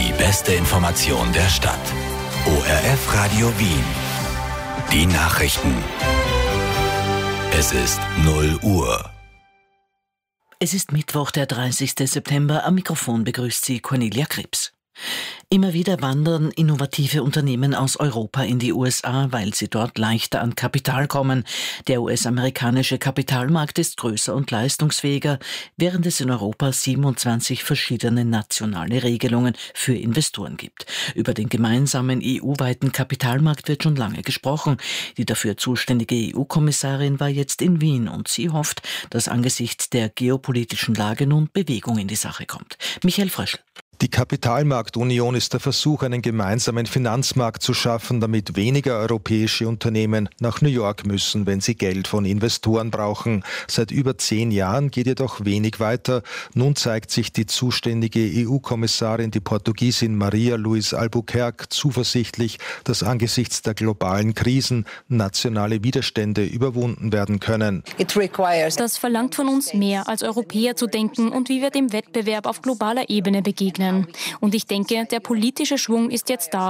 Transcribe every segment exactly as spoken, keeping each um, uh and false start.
Die beste Information der Stadt. O R F Radio Wien. Die Nachrichten. Es ist null Uhr. Es ist Mittwoch, der dreißigsten September. Am Mikrofon begrüßt Sie Cornelia Krebs. Immer wieder wandern innovative Unternehmen aus Europa in die U S A, weil sie dort leichter an Kapital kommen. Der U S-amerikanische Kapitalmarkt ist größer und leistungsfähiger, während es in Europa siebenundzwanzig verschiedene nationale Regelungen für Investoren gibt. Über den gemeinsamen E U-weiten Kapitalmarkt wird schon lange gesprochen. Die dafür zuständige E U-Kommissarin war jetzt in Wien und sie hofft, dass angesichts der geopolitischen Lage nun Bewegung in die Sache kommt. Michael Fröschl. Die Kapitalmarktunion ist der Versuch, einen gemeinsamen Finanzmarkt zu schaffen, damit weniger europäische Unternehmen nach New York müssen, wenn sie Geld von Investoren brauchen. Seit über zehn Jahren geht jedoch wenig weiter. Nun zeigt sich die zuständige E U-Kommissarin, die Portugiesin Maria Luís Albuquerque, zuversichtlich, dass angesichts der globalen Krisen nationale Widerstände überwunden werden können. Das verlangt von uns mehr, als Europäer zu denken und wie wir dem Wettbewerb auf globaler Ebene begegnen. Und ich denke, der politische Schwung ist jetzt da.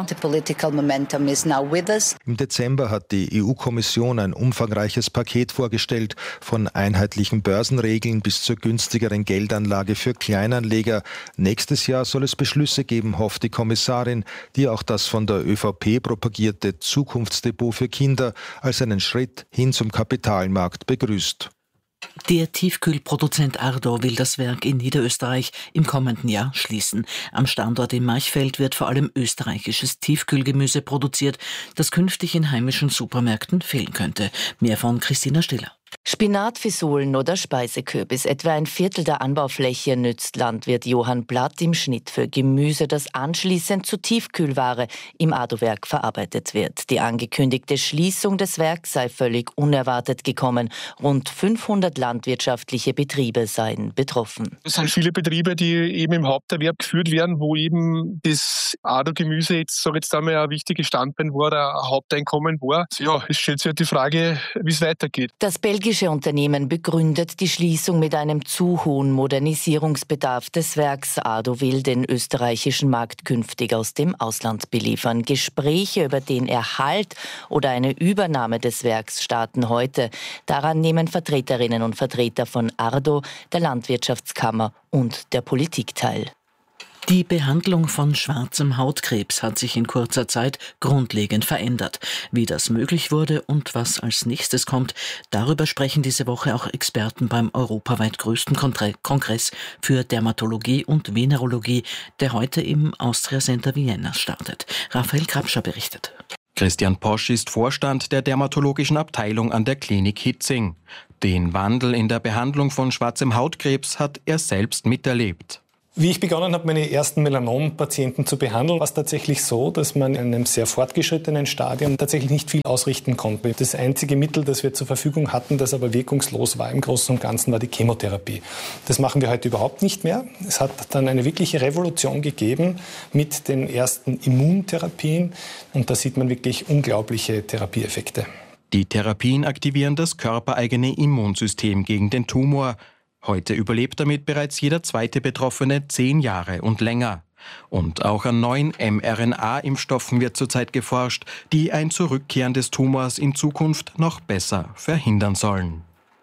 Im Dezember hat die E U-Kommission ein umfangreiches Paket vorgestellt, von einheitlichen Börsenregeln bis zur günstigeren Geldanlage für Kleinanleger. Nächstes Jahr soll es Beschlüsse geben, hofft die Kommissarin, die auch das von der Ö V P propagierte Zukunftsdepot für Kinder als einen Schritt hin zum Kapitalmarkt begrüßt. Der Tiefkühlproduzent Ardo will das Werk in Niederösterreich im kommenden Jahr schließen. Am Standort in Marchfeld wird vor allem österreichisches Tiefkühlgemüse produziert, das künftig in heimischen Supermärkten fehlen könnte. Mehr von Christina Stiller. Spinat, Fisolen oder Speisekürbis. Etwa ein Viertel der Anbaufläche nützt Landwirt Johann Blatt im Schnitt für Gemüse, das anschließend zu Tiefkühlware im Ardo-Werk verarbeitet wird. Die angekündigte Schließung des Werks sei völlig unerwartet gekommen. Rund fünfhundert landwirtschaftliche Betriebe seien betroffen. Es sind viele Betriebe, die eben im Haupterwerb geführt werden, wo eben das Ardo-Gemüse jetzt, sag jetzt einmal, ein wichtiges Standbein war, ein Haupteinkommen war. Ja, es stellt sich halt die Frage, wie es weitergeht. Das belgische Unternehmen begründet die Schließung mit einem zu hohen Modernisierungsbedarf des Werks. Ardo will den österreichischen Markt künftig aus dem Ausland beliefern. Gespräche über den Erhalt oder eine Übernahme des Werks starten heute. Daran nehmen Vertreterinnen und Vertreter von Ardo, der Landwirtschaftskammer und der Politik teil. Die Behandlung von schwarzem Hautkrebs hat sich in kurzer Zeit grundlegend verändert. Wie das möglich wurde und was als nächstes kommt, darüber sprechen diese Woche auch Experten beim europaweit größten Kongress für Dermatologie und Venerologie, der heute im Austria Center Vienna startet. Raphael Krapscher berichtet. Christian Posch ist Vorstand der dermatologischen Abteilung an der Klinik Hitzing. Den Wandel in der Behandlung von schwarzem Hautkrebs hat er selbst miterlebt. Wie ich begonnen habe, meine ersten Melanom-Patienten zu behandeln, war es tatsächlich so, dass man in einem sehr fortgeschrittenen Stadium tatsächlich nicht viel ausrichten konnte. Das einzige Mittel, das wir zur Verfügung hatten, das aber wirkungslos war im Großen und Ganzen, war die Chemotherapie. Das machen wir heute überhaupt nicht mehr. Es hat dann eine wirkliche Revolution gegeben mit den ersten Immuntherapien und da sieht man wirklich unglaubliche Therapieeffekte. Die Therapien aktivieren das körpereigene Immunsystem gegen den Tumor. Heute überlebt damit bereits jeder zweite Betroffene zehn Jahre und länger. Und auch an neuen mRNA-Impfstoffen wird zurzeit geforscht, die ein Zurückkehren des Tumors in Zukunft noch besser verhindern sollen.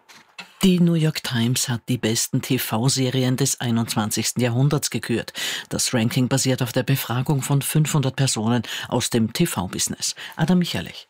Die New York Times hat die besten T V-Serien des einundzwanzigsten Jahrhunderts gekürt. Das Ranking basiert auf der Befragung von fünfhundert Personen aus dem T V-Business. Adam Michalich.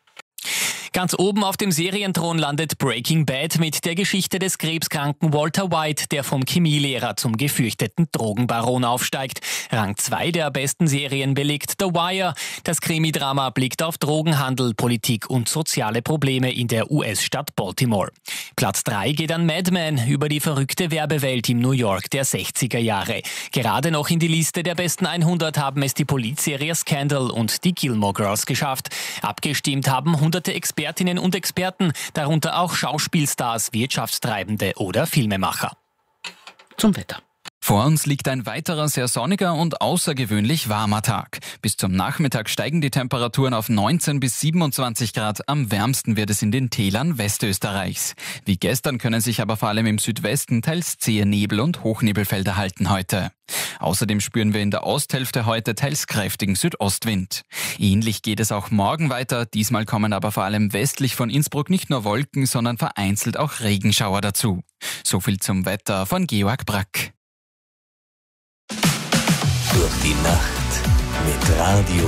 Ganz oben auf dem Serienthron landet Breaking Bad mit der Geschichte des krebskranken Walter White, der vom Chemielehrer zum gefürchteten Drogenbaron aufsteigt. Rang zwei der besten Serien belegt The Wire. Das Krimidrama blickt auf Drogenhandel, Politik und soziale Probleme in der U S-Stadt Baltimore. Platz drei geht an Mad Men über die verrückte Werbewelt im New York der sechziger Jahre. Gerade noch in die Liste der besten hundert haben es die Politserie Scandal und die Gilmore Girls geschafft. Abgestimmt haben hunderte Expertinnen und Experten, darunter auch Schauspielstars, Wirtschaftstreibende oder Filmemacher. Zum Wetter. Vor uns liegt ein weiterer sehr sonniger und außergewöhnlich warmer Tag. Bis zum Nachmittag steigen die Temperaturen auf neunzehn bis siebenundzwanzig Grad. Am wärmsten wird es in den Tälern Westösterreichs. Wie gestern können sich aber vor allem im Südwesten teils zähe Nebel- und Hochnebelfelder halten heute. Außerdem spüren wir in der Osthälfte heute teils kräftigen Südostwind. Ähnlich geht es auch morgen weiter. Diesmal kommen aber vor allem westlich von Innsbruck nicht nur Wolken, sondern vereinzelt auch Regenschauer dazu. So viel zum Wetter von Georg Brack. Durch die Nacht mit Radio